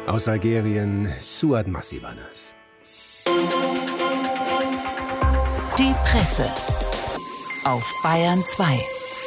Aus Algerien, Suad Massi war das. Die Presse auf Bayern 2.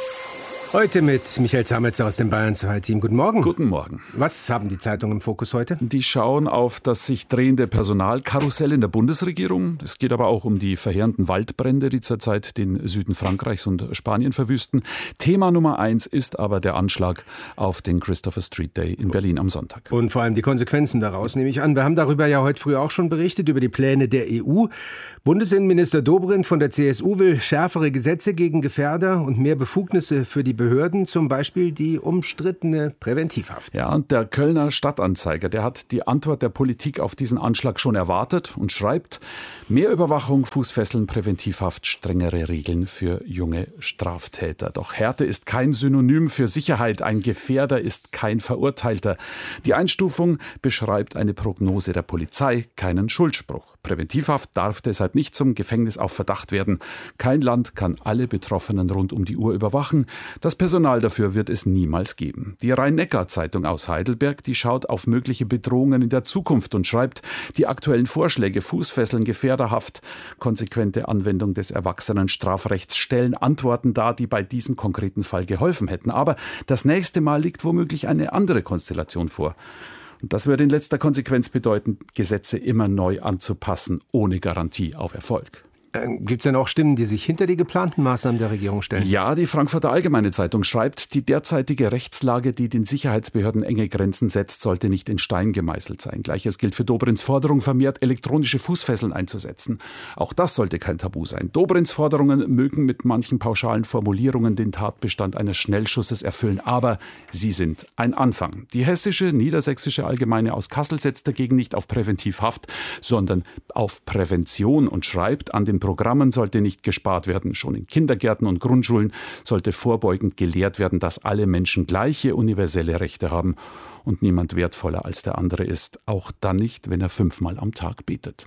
Heute mit Michael Zametzer aus dem Bayern 2-Team. Guten Morgen. Guten Morgen. Was haben die Zeitungen im Fokus heute? Die schauen auf das sich drehende Personalkarussell in der Bundesregierung. Es geht aber auch um die verheerenden Waldbrände, die zurzeit den Süden Frankreichs und Spanien verwüsten. Thema Nummer 1 ist aber der Anschlag auf den Christopher Street Day in Berlin am Sonntag. Und vor allem die Konsequenzen daraus, nehme ich an. Wir haben darüber ja heute früh auch schon berichtet, über die Pläne der EU. Bundesinnenminister Dobrindt von der CSU will schärfere Gesetze gegen Gefährder und mehr Befugnisse für die Behörden, zum Beispiel die umstrittene Präventivhaft. Ja, und der Kölner Stadtanzeiger, der hat die Antwort der Politik auf diesen Anschlag schon erwartet und schreibt: Mehr Überwachung, Fußfesseln, Präventivhaft, strengere Regeln für junge Straftäter. Doch Härte ist kein Synonym für Sicherheit. Ein Gefährder ist kein Verurteilter. Die Einstufung beschreibt eine Prognose der Polizei, keinen Schuldspruch. Präventivhaft darf deshalb nicht zum Gefängnis auf Verdacht werden. Kein Land kann alle Betroffenen rund um die Uhr überwachen. Das Personal dafür wird es niemals geben. Die Rhein-Neckar-Zeitung aus Heidelberg, die schaut auf mögliche Bedrohungen in der Zukunft und schreibt: Die aktuellen Vorschläge, Fußfesseln, Gefährderhaft, konsequente Anwendung des Erwachsenenstrafrechts stellen Antworten dar, die bei diesem konkreten Fall geholfen hätten. Aber das nächste Mal liegt womöglich eine andere Konstellation vor. Und das würde in letzter Konsequenz bedeuten, Gesetze immer neu anzupassen, ohne Garantie auf Erfolg. Gibt es denn auch Stimmen, die sich hinter die geplanten Maßnahmen der Regierung stellen? Ja, die Frankfurter Allgemeine Zeitung schreibt, die derzeitige Rechtslage, die den Sicherheitsbehörden enge Grenzen setzt, sollte nicht in Stein gemeißelt sein. Gleiches gilt für Dobrindts Forderung, vermehrt elektronische Fußfesseln einzusetzen. Auch das sollte kein Tabu sein. Dobrindts Forderungen mögen mit manchen pauschalen Formulierungen den Tatbestand eines Schnellschusses erfüllen, aber sie sind ein Anfang. Die hessische, niedersächsische Allgemeine aus Kassel setzt dagegen nicht auf Präventivhaft, sondern auf Prävention und schreibt, an den Programmen sollte nicht gespart werden. Schon in Kindergärten und Grundschulen sollte vorbeugend gelehrt werden, dass alle Menschen gleiche universelle Rechte haben und niemand wertvoller als der andere ist. Auch dann nicht, wenn er 5-mal am Tag betet.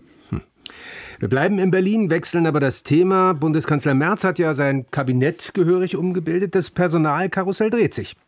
Wir bleiben in Berlin, wechseln aber das Thema. Bundeskanzler Merz hat ja sein Kabinett gehörig umgebildet. Das Personalkarussell dreht sich.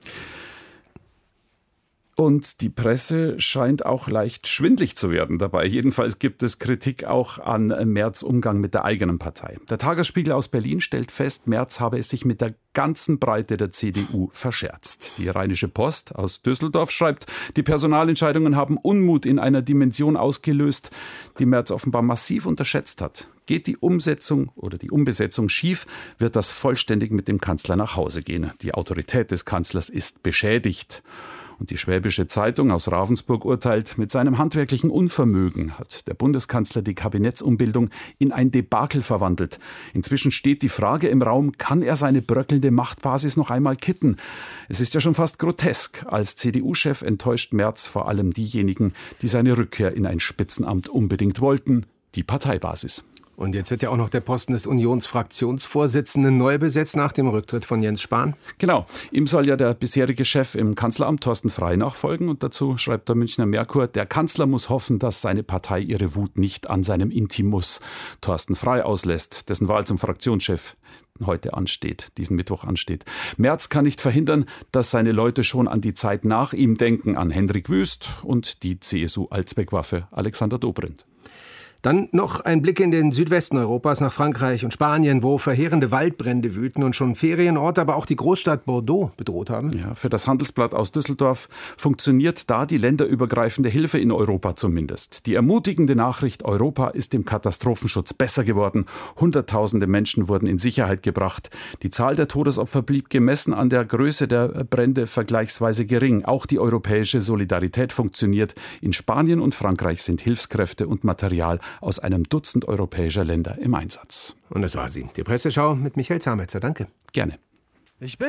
Und die Presse scheint auch leicht schwindlig zu werden dabei. Jedenfalls gibt es Kritik auch an Merz' Umgang mit der eigenen Partei. Der Tagesspiegel aus Berlin stellt fest, Merz habe es sich mit der ganzen Breite der CDU verscherzt. Die Rheinische Post aus Düsseldorf schreibt, die Personalentscheidungen haben Unmut in einer Dimension ausgelöst, die Merz offenbar massiv unterschätzt hat. Geht die Umsetzung oder die Umbesetzung schief, wird das vollständig mit dem Kanzler nach Hause gehen. Die Autorität des Kanzlers ist beschädigt. Und die Schwäbische Zeitung aus Ravensburg urteilt, mit seinem handwerklichen Unvermögen hat der Bundeskanzler die Kabinettsumbildung in ein Debakel verwandelt. Inzwischen steht die Frage im Raum, kann er seine bröckelnde Machtbasis noch einmal kitten? Es ist ja schon fast grotesk. Als CDU-Chef enttäuscht Merz vor allem diejenigen, die seine Rückkehr in ein Spitzenamt unbedingt wollten, die Parteibasis. Und jetzt wird ja auch noch der Posten des Unionsfraktionsvorsitzenden neu besetzt nach dem Rücktritt von Jens Spahn. Genau, ihm soll ja der bisherige Chef im Kanzleramt Thorsten Frey nachfolgen. Und dazu schreibt der Münchner Merkur, der Kanzler muss hoffen, dass seine Partei ihre Wut nicht an seinem Intimus Thorsten Frey auslässt, dessen Wahl zum Fraktionschef heute ansteht, diesen Mittwoch ansteht. Merz kann nicht verhindern, dass seine Leute schon an die Zeit nach ihm denken, an Hendrik Wüst und die CSU-Allzweckwaffe Alexander Dobrindt. Dann noch ein Blick in den Südwesten Europas nach Frankreich und Spanien, wo verheerende Waldbrände wüten und schon Ferienorte, aber auch die Großstadt Bordeaux bedroht haben. Ja, für das Handelsblatt aus Düsseldorf funktioniert da die länderübergreifende Hilfe in Europa zumindest. Die ermutigende Nachricht, Europa ist im Katastrophenschutz besser geworden. Hunderttausende Menschen wurden in Sicherheit gebracht. Die Zahl der Todesopfer blieb gemessen an der Größe der Brände vergleichsweise gering. Auch die europäische Solidarität funktioniert. In Spanien und Frankreich sind Hilfskräfte und Material aus einem Dutzend europäischer Länder im Einsatz. Und das war sie, die Presseschau mit Michael Zametzer. Danke. Gerne.